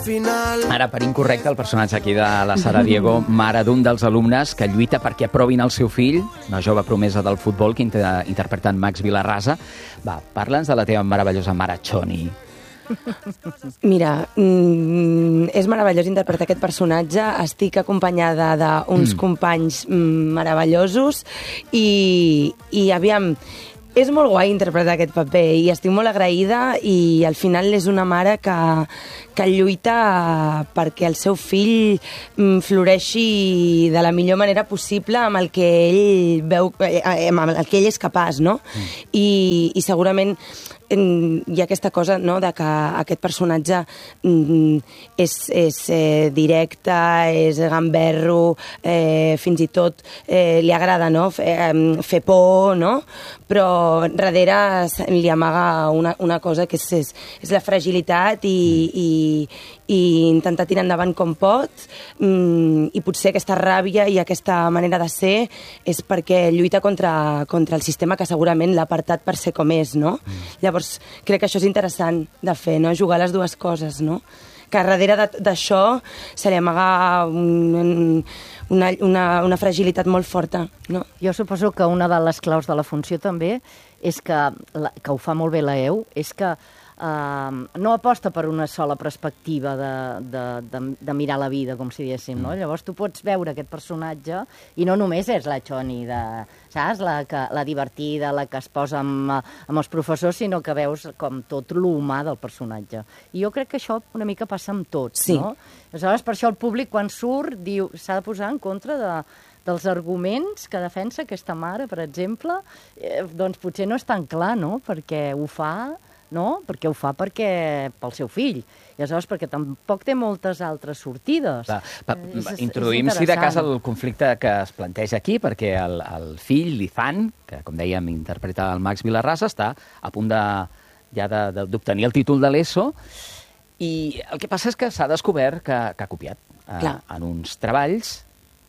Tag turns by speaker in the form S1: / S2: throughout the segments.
S1: Ara, per incorrecte, el personatge aquí de la Sara Diego, mare d'un dels alumnes que lluita perquè aprovin el seu fill, una jove promesa del futbol que interpreta en Max Vilarrasa. Va, parla'ns de la teva meravellosa mare Choni.
S2: Mira, és meravellós interpretar aquest personatge. Estic acompanyada d'uns companys meravellosos i aviam, és molt guai interpretar aquest paper i estic molt agraïda, i al final és una mare que lluita perquè el seu fill floreixi de la millor manera possible amb el que ell veu, amb el que ell és capaç, no? I segurament hi ha aquesta cosa, no?, de que aquest personatge és directe, és gamberro, fins i tot li agrada, no?, fer por, no?, però darrere li amaga una cosa que és la fragilitat i intentar tirar endavant com pot, i potser aquesta ràbia i aquesta manera de ser és perquè lluita contra el sistema que segurament l'ha apartat per ser com és, no? Llavors, crec que això és interessant de fer, no? Jugar les dues coses, no? Que darrere d'això se li amaga una fragilitat molt forta, no?
S3: Jo suposo que una de les claus de la funció també és que ho fa molt bé la EU, és que no aposta per una sola perspectiva de mirar la vida, com si diguéssim, no? Llavors tu pots veure aquest personatge i no només és la Choni, saps? La divertida, la que es posa amb els professors, sinó que veus com tot l'humà del personatge. I jo crec que això una mica passa amb tots, no? Aleshores, per això el públic, quan surt, diu s'ha de posar en contra dels arguments que defensa aquesta mare, per exemple, doncs potser no és tan clar, no? Perquè ho fa... no? Perquè ho fa pel seu fill. I aleshores perquè tampoc té moltes altres sortides.
S1: Introduïm, si de cas, el conflicte que es planteja aquí, perquè el fill, l'Izan, que, com dèiem, interpreta el Max Vilarrasa, està a punt d'obtenir el títol de l'ESO, i el que passa és que s'ha descobert que ha copiat en uns treballs,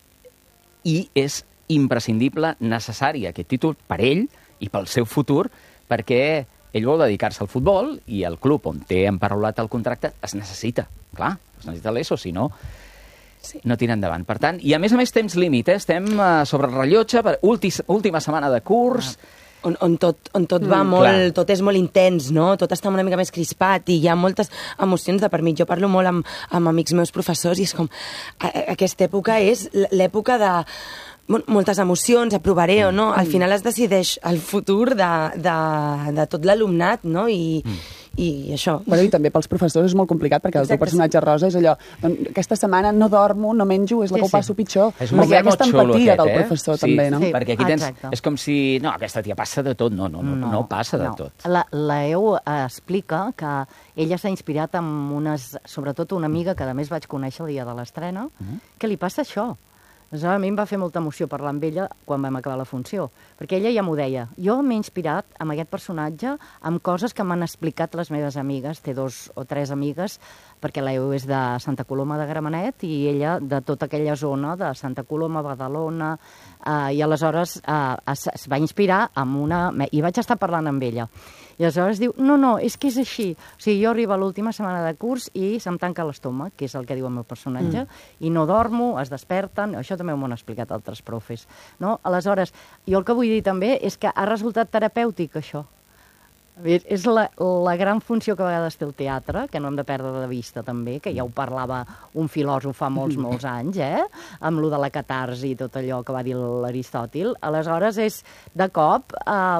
S1: i és imprescindible, necessari, aquest títol per ell i pel seu futur, perquè ell vol dedicar-se al futbol i el club on té emparaulat el contracte es necessita. Clar, es necessita l'ESO, si no, no tira endavant. Per tant, i a més temps límit, estem sobre el rellotge, última setmana de curs...
S2: On tot va molt, tot és molt intens, no? Tot està una mica més crispat i hi ha moltes emocions de per mig. Jo parlo molt amb amics meus professors i és com... Aquesta època és l'època de... moltes emocions, aprovaré o no. Al final es decideix el futur de tot l'alumnat, no? I això.
S4: Bueno, i també pels professors és molt complicat, perquè el teu personatge rosa és allò, doncs, aquesta setmana no dormo, no menjo, és la que ho passo pitjor.
S1: És molt bé, molt xulo aquest,
S4: del professor, també, no?
S1: Sí, perquè aquí tens... És com si... No, aquesta tia passa de tot. No passa de tot.
S3: La EU explica que ella s'ha inspirat en sobretot una amiga que a més vaig conèixer el dia de l'estrena, que li passa això. Aleshores, a mi em va fer molta emoció parlar amb ella quan vam acabar la funció, perquè ella ja m'ho deia. Jo m'he inspirat en aquest personatge amb coses que m'han explicat les meves amigues, té 2 o 3 amigues, perquè la EU és de Santa Coloma de Gramenet i ella de tota aquella zona de Santa Coloma, Badalona, i aleshores es va inspirar en una... I vaig estar parlant amb ella. I aleshores diu, no, és que és així. O sigui, jo arribo a l'última setmana de curs i se'm tanca l'estómac, que és el que diu el meu personatge, i no dormo, es desperten, això també m'ho han explicat altres profes. No? Aleshores, jo el que vull dir també és que ha resultat terapèutic, això. És la gran funció que a vegades té el teatre, que no hem de perdre de vista també, que ja ho parlava un filòsof fa molts anys, amb lo de la catarsi i tot allò que va dir l'Aristòtil. Aleshores, de cop,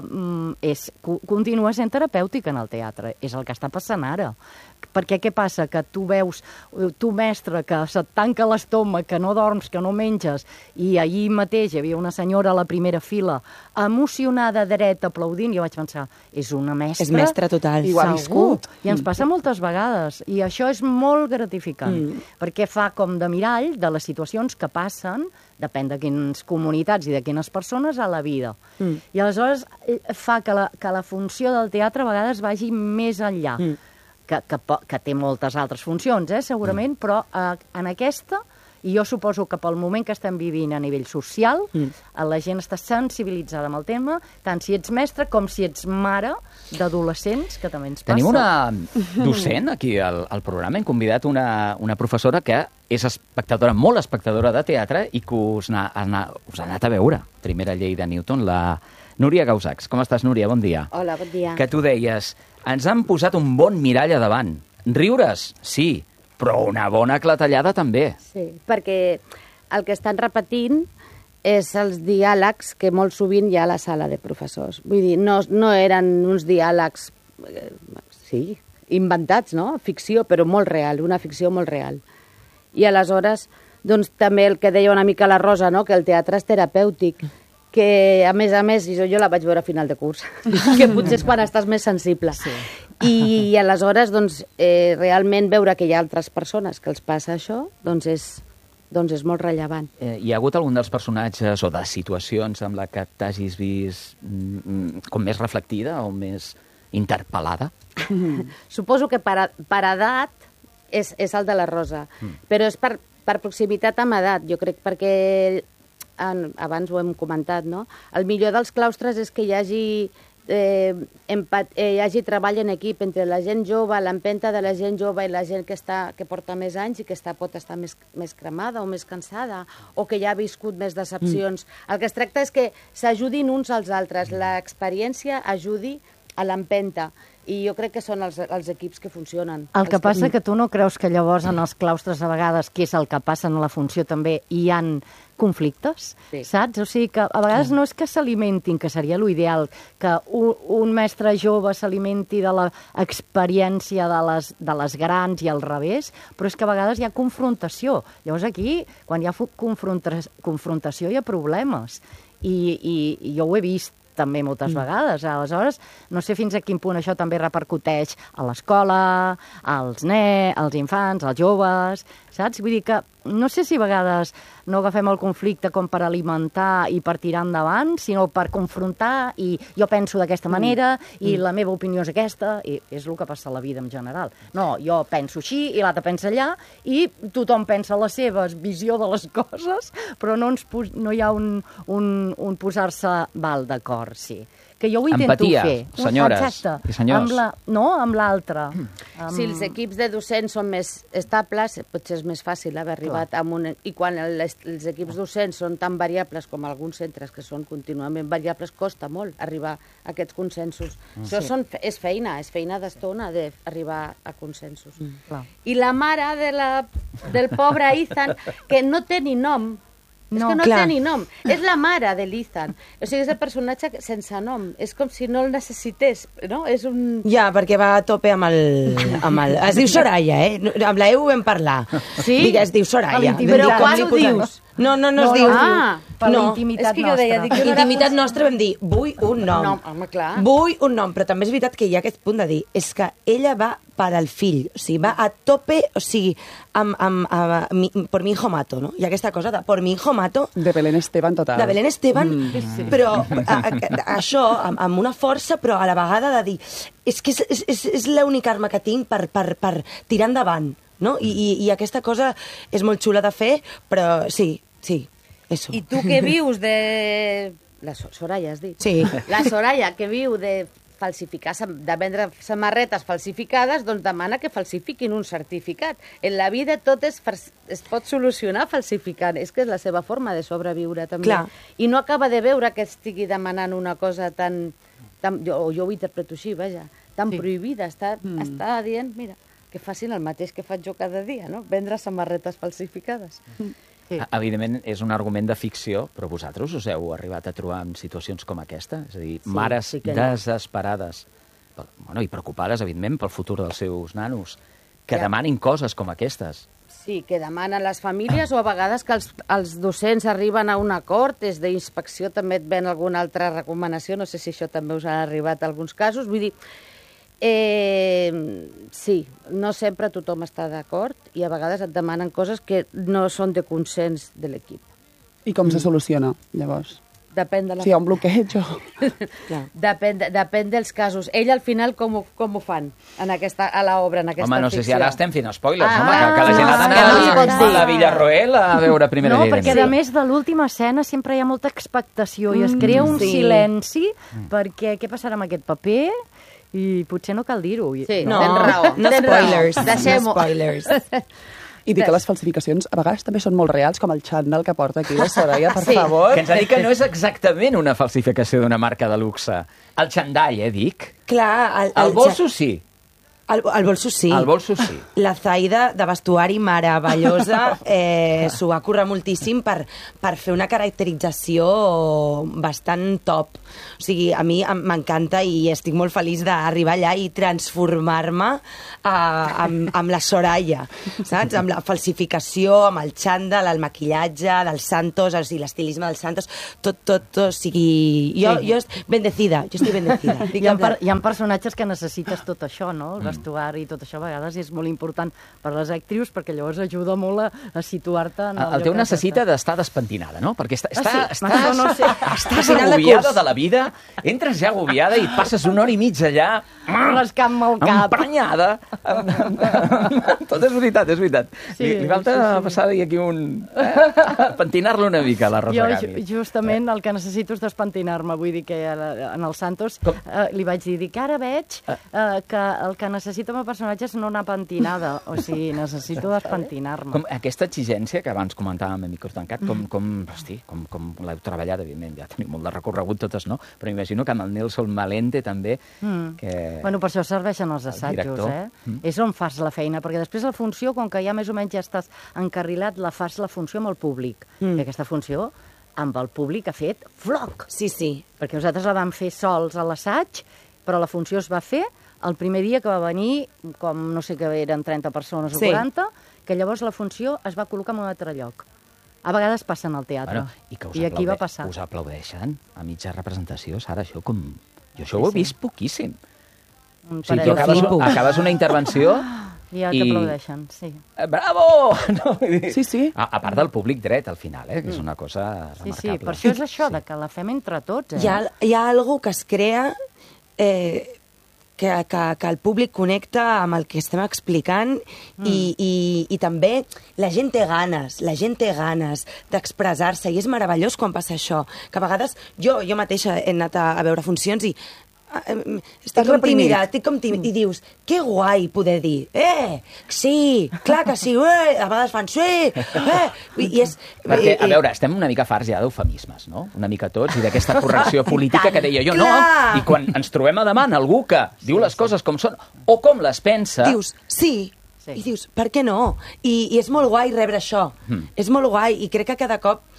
S3: continua sent terapèutic en el teatre. És el que està passant ara. Perquè què passa? Que tu veus, tu mestre, que se't tanca l'estómac, que no dorms, que no menges, i ahir mateix hi havia una senyora a la primera fila, emocionada, dreta, aplaudint, i jo vaig pensar, és una mestra...
S2: És mestra total.
S4: I ho ha viscut.
S3: I ens passa moltes vegades, i això és molt gratificant, perquè fa com de mirall de les situacions que passen, depèn de quines comunitats i de quines persones, a la vida. I aleshores fa que la funció del teatre a vegades vagi més enllà. Que té moltes altres funcions, segurament, però en aquesta I jo suposo que pel moment que estem vivint a nivell social, la gent està sensibilitzada amb el tema, tant si ets mestre com si ets mare d'adolescents, que també ens passa.
S1: Tenim una docent aquí al programa. Hem convidat una professora que és espectadora, molt espectadora de teatre i que us ha anat a veure. Primera llei de Newton, la Núria Gausacs. Com estàs, Núria? Bon dia.
S5: Hola, bon dia.
S1: Que tu deies, ens han posat un bon mirall a davant. Riures, sí, però una bona clatellada també.
S5: Sí, perquè el que estan repetint és els diàlegs que molt sovint hi ha a la sala de professors. Vull dir, no eren uns diàlegs, sí, inventats, no? Ficció, però molt real, una ficció molt real. I aleshores, doncs també el que deia una mica la Rosa, no? Que el teatre és terapèutic, que a més, jo la vaig veure a final de curs, que potser és quan estàs més sensible. Sí. I aleshores, doncs, realment veure que hi ha altres persones que els passa això, doncs és molt rellevant.
S1: Hi ha hagut algun dels personatges o de situacions amb la que t'hagis vist com més reflectida o més interpel·lada?
S5: Suposo que per edat és el de la Rosa, però és per proximitat amb edat, jo crec, perquè abans ho hem comentat, no? El millor dels claustres és que hi hagi treball en equip entre la gent jove, l'empenta de la gent jove i la gent que porta més anys i que pot estar més cremada o més cansada o que ja ha viscut més decepcions. El que es tracta és que s'ajudin uns als altres, l'experiència ajudi a l'empenta. I jo crec que són els equips que funcionen.
S3: El que passa que tu no creus que llavors en els claustres a vegades, que és el que passa en la funció també, hi han conflictes, sí. Saps? O sigui que a vegades no és que s'alimentin, que seria l'ideal, que un mestre jove s'alimenti de l'experiència de les grans i al revés, però és que a vegades hi ha confrontació. Llavors aquí, quan hi ha confrontació, hi ha problemes. I jo ho he vist també moltes vegades. Aleshores, no sé fins a quin punt això també repercuteix a l'escola, als infants, als joves, saps? Vull dir que no sé si a vegades no agafem el conflicte com per alimentar i per tirar endavant, sinó per confrontar i jo penso d'aquesta manera i la meva opinió és aquesta, i és el que passa a la vida en general. No, jo penso així i l'altre pensa allà i tothom pensa la seva visió de les coses, però no hi ha un posar-se d'acord. Sí, que jo ho intento
S1: empatia,
S5: fer.
S1: senyores i senyors.
S5: Amb l'altre. Si els equips de docents són més estables, potser és més fàcil haver arribat a un... I quan els equips docents són tan variables com alguns centres, que són contínuament variables, costa molt arribar a aquests consensos. Això és feina d'estona d'arribar a consensos. I la mare del pobre Ethan, que no té ni nom, és que no té ni nom. És la mare de l'Ethan. O sigui, és el personatge sense nom. És com si no el necessités, no? És un...
S2: Ja, perquè va a tope amb el... Es diu Soraya, Amb la ho vam parlar.
S5: Sí?
S2: Es diu Soraya.
S5: Però quan ho dius?
S2: No es diu...
S3: Per la intimitat nostra.
S2: Intimitat nostra vam dir, vull un nom.
S5: Home, clar.
S2: Vull un nom, però també és veritat que hi ha aquest punt de dir, és que ella va per al fill, o sigui, va a tope, o sigui, por mi hijo mato, no? Hi ha aquesta cosa de por mi hijo mato.
S4: De Belén Esteban, total.
S2: De Belén Esteban, però això, amb una força, però a la vegada de dir, és que és l'única arma que tinc per tirar endavant, no? I aquesta cosa és molt xula de fer, però sí, eso.
S5: I tu que vius de... La Soraya, has dit?
S2: Sí.
S5: La Soraya, que viu de falsificar, de vendre samarretes falsificades, doncs demana que falsifiquin un certificat. En la vida tot es pot solucionar falsificant. És que és la seva forma de sobreviure, també.
S2: Clar.
S5: I no acaba de veure que estigui demanant una cosa tan jo ho interpreto així, vaja, tan prohibida. Està dient, mira, que facin el mateix que faig jo cada dia, no? Vendre samarretes falsificades.
S1: Sí. Evidentment, és un argument de ficció, però vosaltres us heu arribat a trobar en situacions com aquesta? És a dir, mares desesperades i preocupades, evidentment, pel futur dels seus nanos, que demanin coses com aquestes.
S5: Sí, que demanen les famílies o a vegades que els docents arriben a un acord, des d'inspecció també et ven alguna altra recomanació, no sé si això també us ha arribat a alguns casos, vull dir... sí, no sempre tothom està d'acord i a vegades et demanen coses que no són de consens de l'equip.
S4: I com se soluciona, llavors?
S5: Depèn de la...
S4: Sí, hi ha un bloqueig o...
S5: Depèn dels casos. Ell, al final, com ho fan a l'obra, en aquesta ficció?
S1: Home, no sé si ara estem fent spoilers,
S5: Ah,
S1: home, que la gent ha
S5: no,
S1: d'anar
S5: no li pots
S1: a
S5: dir.
S1: la Villarroel a veure primera
S3: No,
S1: llei.
S3: perquè a més de l'última escena sempre hi ha molta expectació i es crea un
S2: Sí.
S3: silenci perquè què passarà amb aquest paper i potser no cal dir-ho.
S5: Sí,
S2: No,
S5: tens raó.
S2: no
S5: tens raó.
S2: spoilers.
S5: Deixem-ho.
S2: No spoilers.
S4: I dir que les falsificacions a vegades també són molt reals, com el xandall que porta aquí la Soraya, per
S5: Sí.
S4: favor.
S1: Que ens ha dit que no és exactament una falsificació d'una marca de luxe. El xandall, dic.
S2: Clar,
S1: El bolso sí.
S2: El bolso sí.
S1: El bolso sí.
S2: La Zaida, de vestuari meravellosa, s'ho va currar moltíssim per fer una caracterització bastant top. O sigui, a mi m'encanta i estic molt feliç d'arribar allà i transformar-me amb la Soraya, saps? Amb la falsificació, amb el xandall, el maquillatge del Santos, o sigui, l'estilisme del Santos, tot, o sigui... Jo estic bendecida,
S3: Hi ha personatges que necessites tot això, no? El vestuari i tot això a vegades és molt important per les actrius perquè llavors ajuda molt a situar-te en
S1: El teu necessita d'estar despentinada, no? Perquè estàs
S3: Això no sé.
S2: Final de
S1: agobiada
S2: curs.
S1: de la vida, entres ja agobiada i et passes una hora i mitja allà
S3: rascant-me el cap.
S1: emprenyada. Tot és veritat, és veritat.
S3: Sí,
S1: Li falta passar-hi aquí pentinar-lo una mica, a la Rosa
S3: Jo
S1: Gavi.
S3: justament el que necessito és despentinar-me, vull dir que en el Santos li vaig dir que ara veig que el que necessito com a personatge és no anar pentinada, o sigui, necessito despentinar-me.
S1: Aquesta exigència que abans comentàvem a micro tancat, com l'heu treballat, evidentment, ja teniu molt de recorregut totes, no? Però imagino que amb el Nelson Malente també...
S3: Bueno, per això serveixen els assajos, És on fas la feina, perquè després la funció, com que ja més o menys ja estàs encarrilat, la fas la funció amb el públic. I aquesta funció, amb el públic, ha fet floc.
S2: Sí, sí.
S3: Perquè nosaltres la vam fer sols a l'assaig, però la funció es va fer el primer dia que va venir, com no sé què eren 30 persones o 40, que llavors la funció es va col·locar en un altre lloc. A vegades passen al teatre. I aquí va passar.
S1: Us aplaudeixen a mitja representació, Sara, això com... Jo això ho he vist poquíssim. O sigui, tu acabes una intervenció
S3: ja t'aplaudeixen, sí.
S1: Bravo! No,
S4: Sí.
S1: A part del públic dret, al final, que és una cosa remarcable.
S3: Sí, per això és això, de que la fem entre tots.
S2: Hi ha algo que es crea que el públic connecta amb el que estem explicant i també la gent té ganes d'expressar-se i és meravellós quan passa això, que a vegades jo mateixa he anat a veure funcions i estic com tímida i dius, que guai poder dir sí, clar que sí, a vegades fan sí,
S1: perquè, a veure, estem una mica farts ja d'eufemismes, no? Una mica tots, i d'aquesta correcció política que deia jo, no, i quan ens trobem a davant algú que diu les coses com són o com les pensa...
S2: Dius, sí, i dius, per què no? I és molt guai rebre això, és molt guai, i crec que cada cop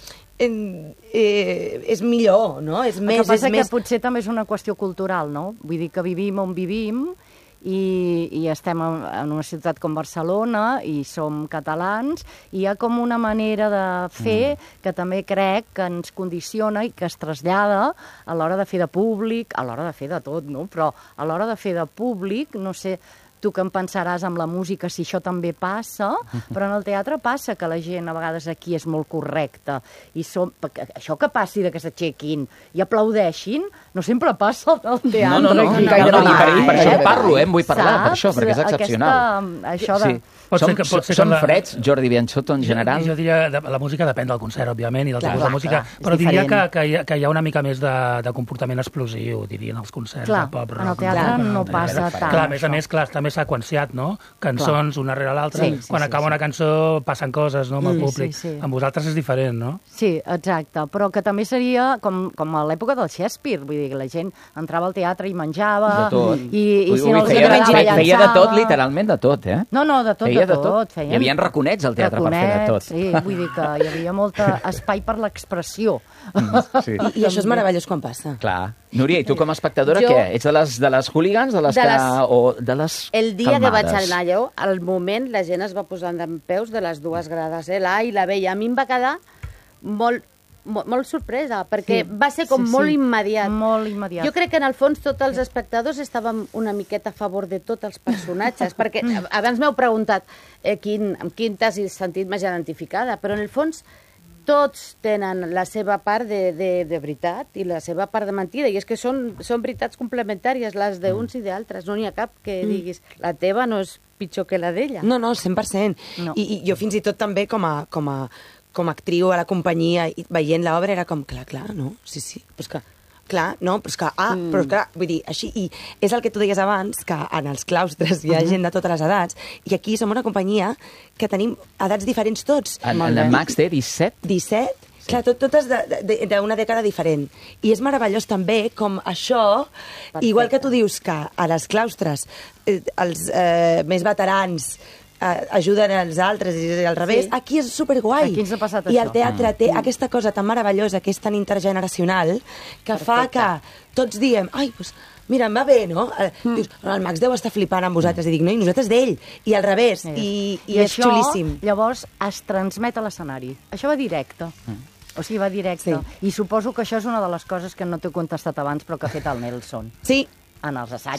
S2: és millor, no? És més,
S3: el que passa que potser també és una qüestió cultural, no? Vull dir que vivim on vivim i estem en una ciutat com Barcelona i som catalans i hi ha com una manera de fer que també crec que ens condiciona i que es trasllada a l'hora de fer de públic, a l'hora de fer de tot, no? Però a l'hora de fer de públic, no sé... Tu que em pensaràs amb la música si això també passa, però en el teatre passa que la gent a vegades aquí és molt correcta. I això que passi de que s'aixequin i aplaudeixin, no sempre passa al teatre.
S1: No, per això parlo, vull parlar per això, perquè és excepcional.
S3: Això de...
S1: Som freds, Jordi Bianchotto, en general?
S6: Jo diria que la música depèn del concert, òbviament, i del tipus de música, però diria que hi ha una mica més de comportament explosiu, diria, en els concerts de pop rock.
S3: En el teatre no passa tant.
S6: Clar, a més, està més seqüenciat, no? Cançons una rere l'altra. Quan acaba una cançó passen coses, no?, amb el públic. Amb vosaltres és diferent, no?
S3: Sí, exacte, però que també seria com a l'època del Shakespeare, vull dir que la gent entrava al teatre i menjava, i si no els agradava llançava...
S1: Feia de tot, literalment de tot,
S3: No, de tot.
S1: Hi havia raconets al teatre per fer de tot.
S3: Sí, vull dir que hi havia molt espai per l'expressió.
S2: I això és meravellós quan passa.
S1: Clar. Núria, i tu com a espectadora què? Ets de les hooligans o de les
S5: el dia
S1: calmades?
S5: Que vaig anar allò, al moment la gent es va posar dempeus de les dues grades, l'A i la B, i a mi em va quedar molt sorpresa, perquè va ser com molt immediat.
S3: Molt immediat.
S5: Jo crec que en el fons tots els espectadors estàvem una miqueta a favor de tots els personatges, perquè abans m'heu preguntat amb quin t'has sentit més identificada, però en el fons tots tenen la seva part de veritat i la seva part de mentida, i és que són veritats complementàries, les d'uns i d'altres. No n'hi ha cap que diguis la teva no és pitjor que la d'ella.
S2: No, 100%. No. I jo fins i tot també com a actriu a la companyia, veient l'obra, era com, clar, no? Sí, però és que... Clar, no? Però és que, però és que, vull dir, així, i és el que tu deies abans, que en els claustres hi ha gent de totes les edats, i aquí som una companyia que tenim edats diferents tots.
S1: En Max té 17?
S2: 17? Sí. Clar, totes d'una dècada diferent. I és meravellós també com això, igual que tu dius que a les claustres els més veterans ajuden els altres i al revés, aquí és superguai.
S3: Aquí ens ha passat
S2: I
S3: això.
S2: el teatre té aquesta cosa tan meravellosa que és tan intergeneracional que fa que tots diem, ai, doncs, mira, em va bé, no? Dius, el Max deu estar flipant amb vosaltres, i dic, no, i nosaltres d'ell, i al revés, i és
S3: això,
S2: xulíssim.
S3: Llavors, es transmet a l'escenari. Això va directe. O sigui, va directe. I suposo que això és una de les coses que no t'he contestat abans, però que ha fet el Nelson.
S2: Sí.
S3: En els assajos.